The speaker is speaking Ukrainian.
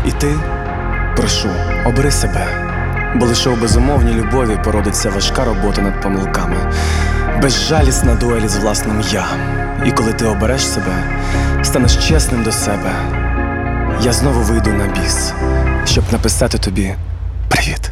І ти, прошу, обери себе, бо лише у безумовній любові породиться важка робота над помилками, безжалісна дуель з власним «я». І коли ти обереш себе, станеш чесним до себе, я знову вийду на біс, щоб написати тобі привіт.